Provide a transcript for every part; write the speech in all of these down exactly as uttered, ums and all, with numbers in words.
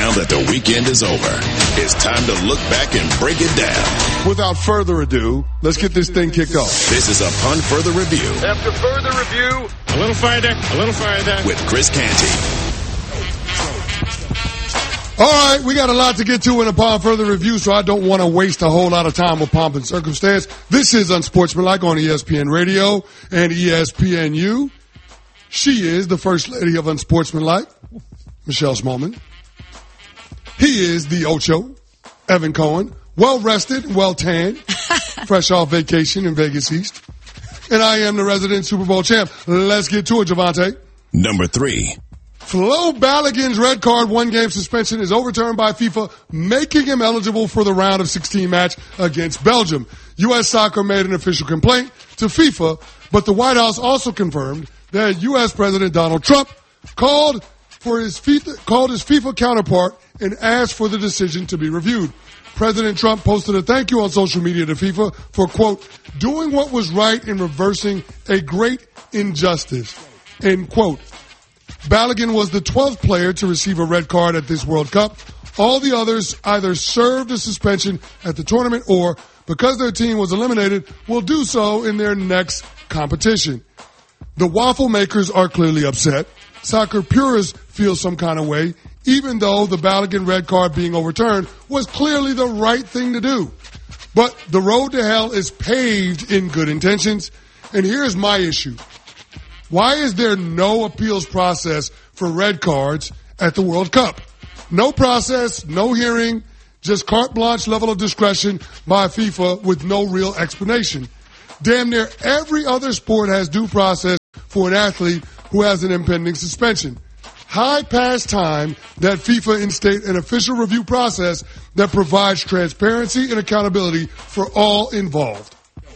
now that the weekend is over, it's time to look back and break it down. Without further ado, let's get this thing kicked off. This is Upon Further Review. After further review, a little farther, a little farther. With Chris Canty. All right, we got a lot to get to in Upon Further Review, so I don't want to waste a whole lot of time with pomp and circumstance. This is Unsportsmanlike on E S P N Radio and E S P N U. She is the First Lady of Unsportsmanlike, Michelle Smallman. He is the Ocho, Evan Cohen, well-rested, well-tanned, fresh off vacation in Vegas East. And I am the resident Super Bowl champ. Let's get to it, Javante. Number three. Flo Balogun's red card one-game suspension is overturned by FIFA, making him eligible for the round of sixteen match against Belgium. U S Soccer made an official complaint to FIFA, but the White House also confirmed that U S President Donald Trump called for his FIFA, called his FIFA counterpart and asked for the decision to be reviewed. President Trump posted a thank you on social media to FIFA for, quote, doing what was right in reversing a great injustice, end quote. Balogun was the twelfth player to receive a red card at this World Cup. All the others either served a suspension at the tournament or, because their team was eliminated, will do so in their next competition. The waffle makers are clearly upset. Soccer purists feel some kind of way, even though the Balogun red card being overturned was clearly the right thing to do. But the road to hell is paved in good intentions, and here's my issue. Why is there no appeals process for red cards at the World Cup? No process, no hearing, just carte blanche level of discretion by FIFA with no real explanation. Damn near every other sport has due process for an athlete who has an impending suspension. High past time that FIFA instate an official review process that provides transparency and accountability for all involved.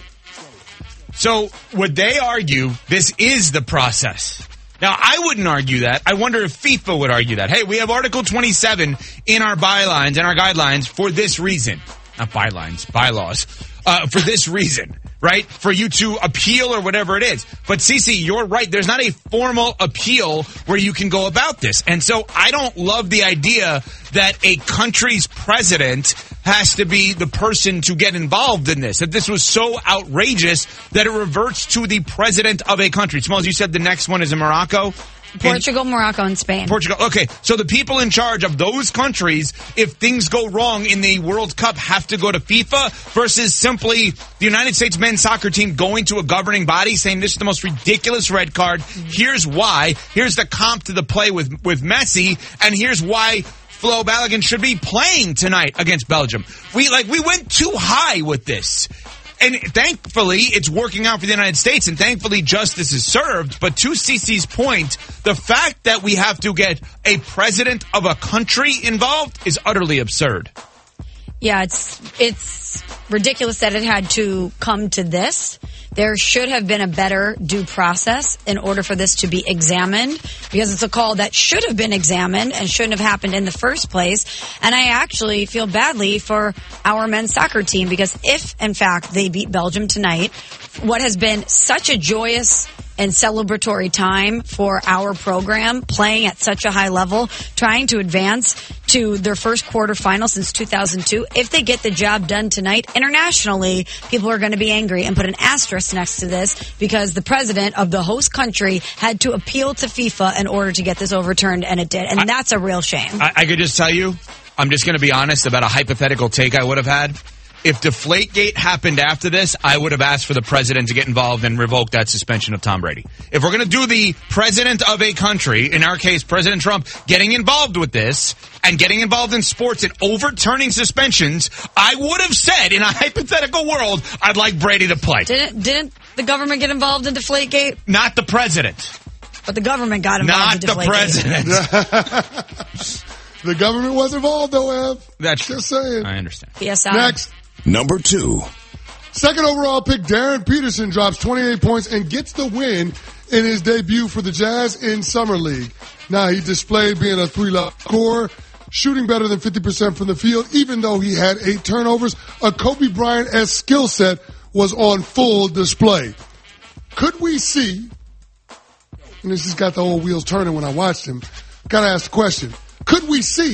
So would they argue this is the process? Now, I wouldn't argue that. I wonder if FIFA would argue that. Hey, we have Article twenty-seven in our bylines and our guidelines for this reason. Not bylines, bylaws. Uh, for this reason, right? For you to appeal or whatever it is. But Cece, you're right. There's not a formal appeal where you can go about this. And so I don't love the idea that a country's president has to be the person to get involved in this. That this was so outrageous that it reverts to the president of a country. Smalls, you said the next one is in Morocco? Portugal, in, Morocco, and Spain. Portugal. Okay, so the people in charge of those countries, if things go wrong in the World Cup, have to go to FIFA versus simply the United States men's soccer team going to a governing body saying this is the most ridiculous red card. Here's why. Here's the comp to the play with, with Messi, and here's why Flo Balogun should be playing tonight against Belgium. We like we went too high with this. And thankfully, it's working out for the United States, and thankfully justice is served. But to Cece's point, the fact that we have to get a president of a country involved is utterly absurd. Yeah, it's it's ridiculous that it had to come to this. There should have been a better due process in order for this to be examined, because it's a call that should have been examined and shouldn't have happened in the first place. And I actually feel badly for our men's soccer team, because if, in fact, they beat Belgium tonight, what has been such a joyous and celebratory time for our program, playing at such a high level, trying to advance to their first quarterfinal since two thousand two. If they get the job done tonight, internationally, people are going to be angry and put an asterisk next to this, because the president of the host country had to appeal to FIFA in order to get this overturned, and it did. And I, that's a real shame. I, I could just tell you, I'm just going to be honest about a hypothetical take I would have had. If Deflategate happened after this, I would have asked for the president to get involved and revoke that suspension of Tom Brady. If we're going to do the president of a country, in our case, President Trump, getting involved with this and getting involved in sports and overturning suspensions, I would have said, in a hypothetical world, I'd like Brady to play. Didn't, didn't the government get involved in Deflategate? Not the president. But the government got involved Not in Deflategate. the president. The government was involved, though, Ev. That's just saying. I understand. P S I. Next. Number two. Second overall pick, Darren Peterson drops twenty-eight points and gets the win in his debut for the Jazz in Summer League. Now, he displayed being a three-level scorer, shooting better than fifty percent from the field, even though he had eight turnovers. A Kobe Bryant-esque skill set was on full display. Could we see, and this has got the old wheels turning when I watched him, gotta ask the question, could we see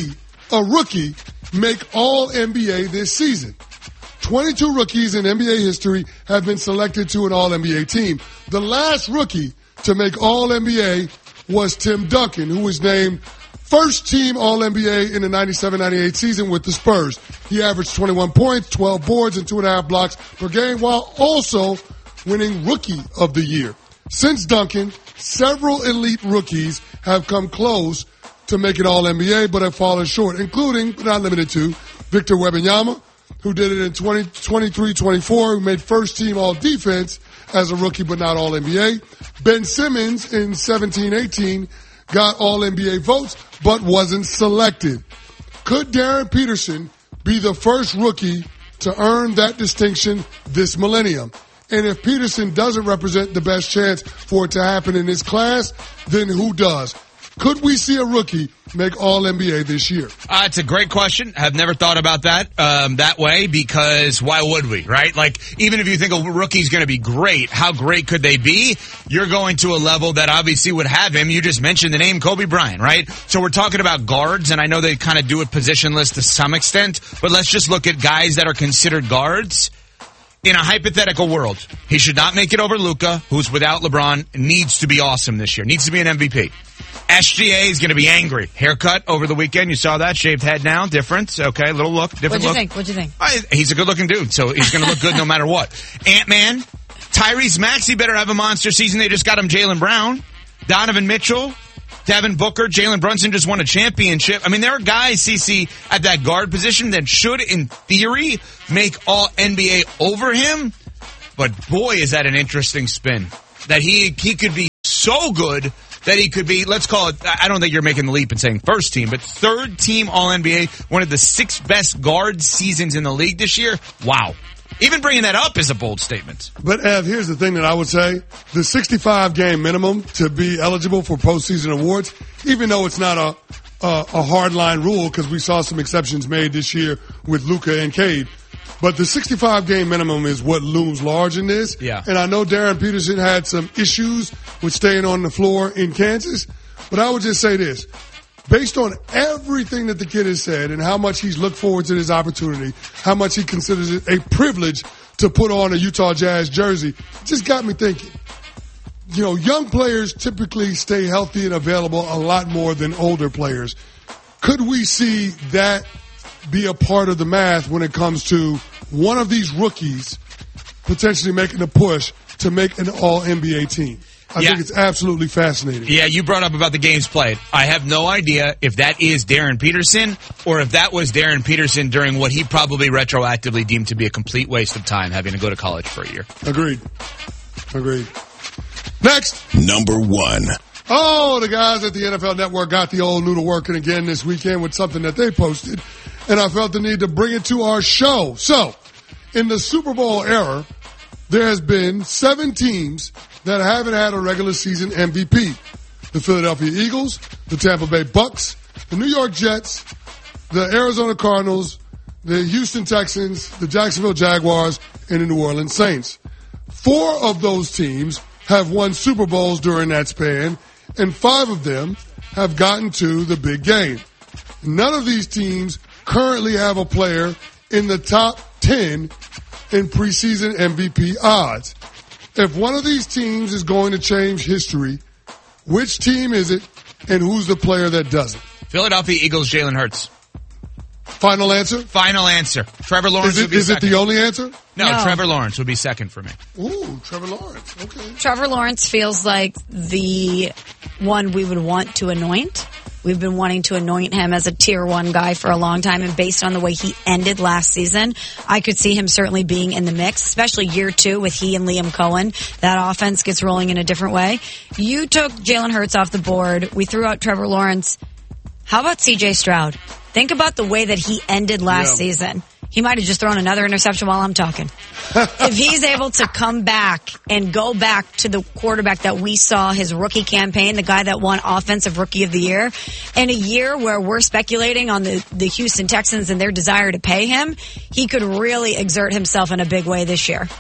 a rookie make all N B A this season. twenty-two rookies in N B A history have been selected to an all N B A team. The last rookie to make all N B A was Tim Duncan, who was named first team all N B A in the ninety-seven ninety-eight season with the Spurs. He averaged twenty-one points, twelve boards, and two and a half blocks per game, while also winning Rookie of the Year. Since Duncan, several elite rookies have come close to making all N B A, but have fallen short, including, but not limited to, Victor Wembanyama, who did it in twenty twenty-three twenty-four, who made first team all defense as a rookie, but not all N B A. Ben Simmons in seventeen eighteen got all N B A votes, but wasn't selected. Could Darren Peterson be the first rookie to earn that distinction this millennium? And if Peterson doesn't represent the best chance for it to happen in this class, then who does? Could we see a rookie make all N B A this year? Uh, it's a great question. I've never thought about that um, that way, because why would we, right? Like, even if you think a rookie's going to be great, how great could they be? You're going to a level that obviously would have him. You just mentioned the name Kobe Bryant, right? So we're talking about guards, and I know they kind of do it positionless to some extent, but let's just look at guys that are considered guards. In a hypothetical world, he should not make it over Luka, who's without LeBron, needs to be awesome this year, needs to be an M V P. S G A is going to be angry. Haircut over the weekend. You saw that. Shaved head now. Difference. Okay. Little look. Different What'd you look. think? What'd you think? I, he's a good looking dude, so he's going to look good no matter what. Ant-Man. Tyrese Maxey better have a monster season. They just got him Jaylen Brown. Donovan Mitchell. Devin Booker. Jalen Brunson just won a championship. I mean, there are guys, C C, at that guard position that should, in theory, make all N B A over him. But boy, is that an interesting spin. That he he could be so good that he could be, let's call it, I don't think you're making the leap and saying first team, but third team all N B A, one of the six best guard seasons in the league this year. Wow. Even bringing that up is a bold statement. But, Ev, here's the thing that I would say. The sixty-five game minimum to be eligible for postseason awards, even though it's not a a, a hard-line rule, because we saw some exceptions made this year with Luka and Cade, but the sixty-five game minimum is what looms large in this. Yeah. And I know Darren Peterson had some issues with staying on the floor in Kansas, but I would just say this. Based on everything that the kid has said and how much he's looked forward to this opportunity, how much he considers it a privilege to put on a Utah Jazz jersey, it just got me thinking. You know, young players typically stay healthy and available a lot more than older players. Could we see that be a part of the math when it comes to one of these rookies potentially making a push to make an all N B A team? I yeah. think it's absolutely fascinating. Yeah, you brought up about the games played. I have no idea if that is Darren Peterson or if that was Darren Peterson during what he probably retroactively deemed to be a complete waste of time, having to go to college for a year. Agreed. Agreed. Next. Number one. Oh, the guys at the N F L Network got the old noodle working again this weekend with something that they posted, and I felt the need to bring it to our show. So, in the Super Bowl era, there has been seven teams that haven't had a regular season M V P. The Philadelphia Eagles, the Tampa Bay Bucks, the New York Jets, the Arizona Cardinals, the Houston Texans, the Jacksonville Jaguars, and the New Orleans Saints. Four of those teams have won Super Bowls during that span, and five of them have gotten to the big game. None of these teams currently have a player in the top ten in preseason M V P odds. If one of these teams is going to change history, which team is it, and who's the player that doesn't? Philadelphia Eagles, Jalen Hurts. Final answer? Final answer. Trevor Lawrence Is it, would be is it second. the only answer? No, No. Trevor Lawrence would be second for me. Ooh, Trevor Lawrence. Okay. Trevor Lawrence feels like the one we would want to anoint. We've been wanting to anoint him as a tier one guy for a long time, and based on the way he ended last season, I could see him certainly being in the mix, especially year two with he and Liam Cohen. That offense gets rolling in a different way. You took Jalen Hurts off the board. We threw out Trevor Lawrence. How about C J Stroud? Think about the way that he ended last Yeah. season. He might have just thrown another interception while I'm talking. If he's able to come back and go back to the quarterback that we saw his rookie campaign, the guy that won Offensive Rookie of the Year, in a year where we're speculating on the, the Houston Texans and their desire to pay him, he could really exert himself in a big way this year.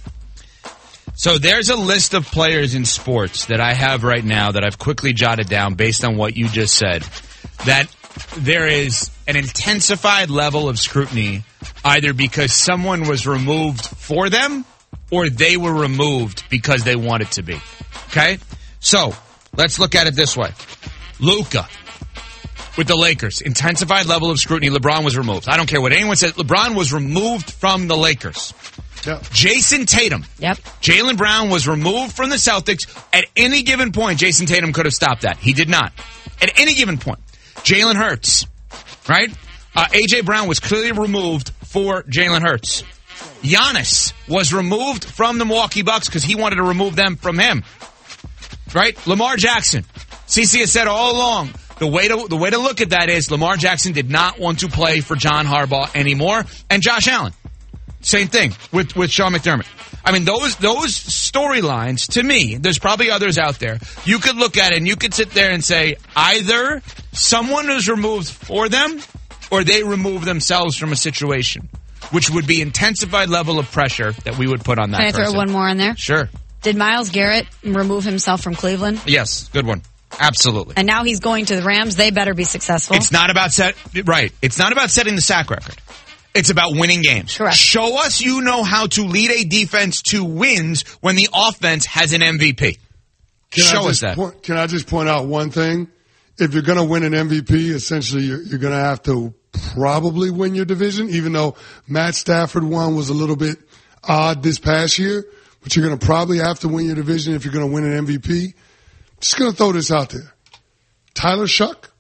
So there's a list of players in sports that I have right now that I've quickly jotted down based on what you just said that there is an intensified level of scrutiny either because someone was removed for them or they were removed because they wanted to be. Okay? So, let's look at it this way. Luka with the Lakers, intensified level of scrutiny. LeBron was removed. I don't care what anyone says. LeBron was removed from the Lakers. Yep. Jason Tatum. Yep. Jaylen Brown was removed from the Celtics. At any given point, Jason Tatum could have stopped that. He did not. At any given point. Jalen Hurts, right? Uh, A J. Brown was clearly removed for Jalen Hurts. Giannis was removed from the Milwaukee Bucks because he wanted to remove them from him. Right? Lamar Jackson. C C has said all along, the way to the way to look at that is Lamar Jackson did not want to play for John Harbaugh anymore. And Josh Allen. Same thing with, with Sean McDermott. I mean, those those storylines, to me, there's probably others out there. You could look at it and you could sit there and say either someone is removed for them or they remove themselves from a situation, which would be intensified level of pressure that we would put on that Can I person. throw one more in there? Sure. Did Myles Garrett remove himself from Cleveland? Yes, good one. Absolutely. And now he's going to the Rams. They better be successful. It's not about set right. It's not about setting the sack record. It's about winning games. Correct. Show us you know how to lead a defense to wins when the offense has an M V P. Can Show I us just that. Point, can I just point out one thing? If you're going to win an M V P, essentially you're, you're going to have to probably win your division, even though Matt Stafford one was a little bit odd this past year. But you're going to probably have to win your division if you're going to win an M V P. Just going to throw this out there. Tyler Shuck?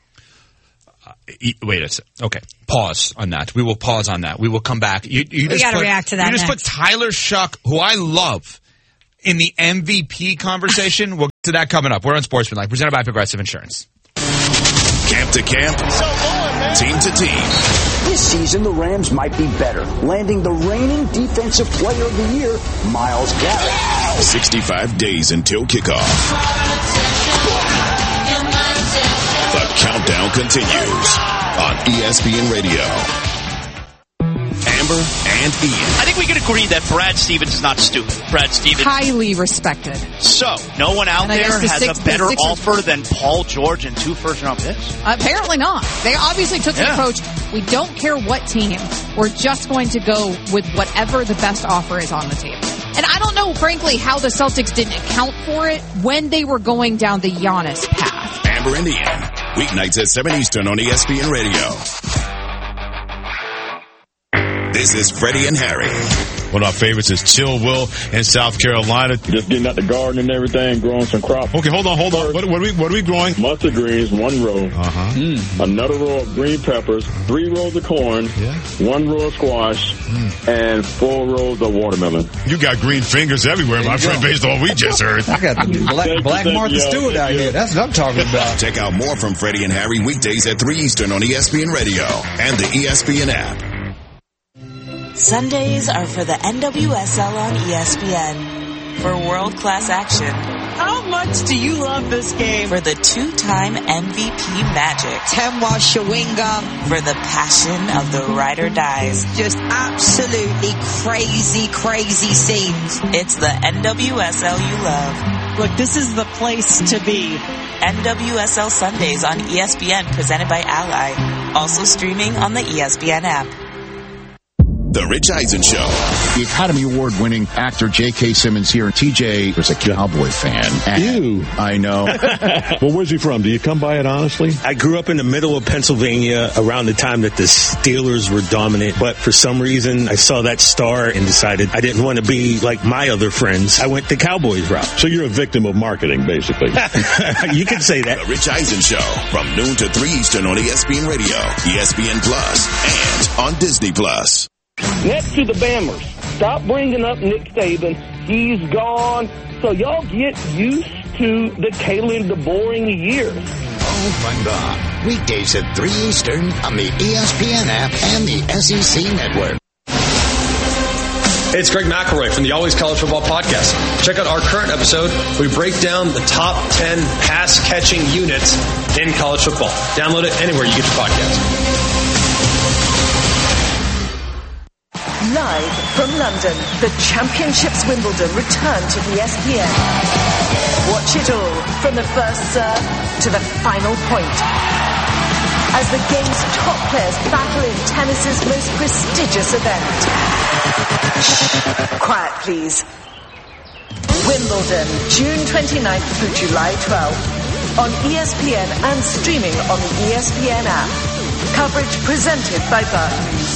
Uh, wait a second. Okay. Pause on that. We will pause on that. We will come back. You, you We just gotta put, react to that You just next. put Tyler Shuck, who I love, in the M V P conversation. We'll get to that coming up. We're on Sportsmanlike, presented by Progressive Insurance. Camp to camp, team to team. This season, the Rams might be better, landing the reigning Defensive Player of the Year, Myles Garrett. sixty-five days until kickoff. The countdown continues on E S P N Radio. Amber and Ian. I think we can agree that Brad Stevens is not stupid. Brad Stevens. Highly respected. So, no one out And I there guess the has six- a better the Sixers- offer than Paul George and two first-round picks? Apparently not. They obviously took the Yeah. approach, we don't care what team, we're just going to go with whatever the best offer is on the table. And I don't know, frankly, how the Celtics didn't account for it when they were going down the Giannis path. Amber and Ian. Weeknights at seven Eastern on E S P N Radio. This is Freddie and Harry. One of our favorites is Chill Will in South Carolina. Just getting out the garden and everything, growing some crops. Okay, hold on, hold on. What, what, are, we, what are we growing? Mustard greens, one row. Uh-huh. Mm. Another row of green peppers, three rows of corn, Yeah. one row of squash, mm. and four rows of watermelon. You got green fingers everywhere, my friend, based on what we just heard. I got the black, black Martha Stewart out here. That's what I'm talking about. Check out more from Freddie and Harry weekdays at three Eastern on E S P N Radio and the E S P N app. Sundays are for the N W S L on E S P N. For world-class action. How much do you love this game? For the two-time M V P magic. Temwa Shawinga. For the passion of the ride or dies. Just absolutely crazy, crazy scenes. It's the N W S L you love. Look, this is the place to be. N W S L Sundays on E S P N, presented by Ally. Also streaming on the E S P N app. The Rich Eisen Show. The Academy Award winning actor J K. Simmons here. T J was a Cowboy fan. Ew. I know. Well, where's he from? Do you come by it honestly? I grew up in the middle of Pennsylvania around the time that the Steelers were dominant, but for some reason I saw that star and decided I didn't want to be like my other friends. I went the Cowboys route. So you're a victim of marketing, basically. You can say that. The Rich Eisen Show from noon to three Eastern on E S P N Radio, E S P N Plus, and on Disney Plus. Next to the Bammers, stop bringing up Nick Saban. He's gone. So y'all get used to the Caleb DeBoer years. Oh, my God. Weekdays at three Eastern on the E S P N app and the S E C Network. It's Greg McElroy from the Always College Football Podcast. Check out our current episode. We break down the top ten pass-catching units in college football. Download it anywhere you get your podcast. Live from London, the Championships Wimbledon return to E S P N. Watch it all from the first serve to the final point. as the game's top players battle in tennis's most prestigious event. Shh, quiet please. Wimbledon, June twenty-ninth through July twelfth. On E S P N and streaming on the E S P N app. Coverage presented by Barclays.